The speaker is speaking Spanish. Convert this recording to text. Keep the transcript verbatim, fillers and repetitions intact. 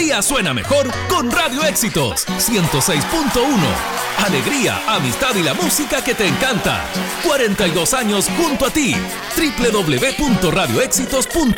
día suena mejor con Radio Éxitos ciento seis punto uno. Alegría, amistad y la música que te encanta. cuarenta y dos años junto a ti. doble u doble u doble u punto radio éxitos punto